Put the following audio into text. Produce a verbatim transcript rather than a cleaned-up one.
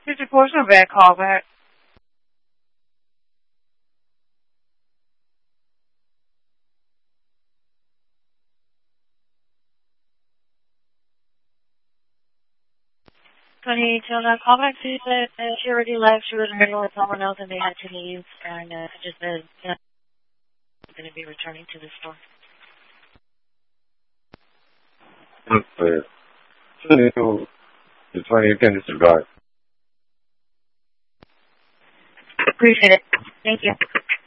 fifty portion of that call back. Twenty till that callback said that uh, she already left. She was in the middle with someone else and they had to leave. And uh, just said, you know, I'm going to be returning to the store. Pues, the twenty attendants are gone. Appreciate it. Thank you.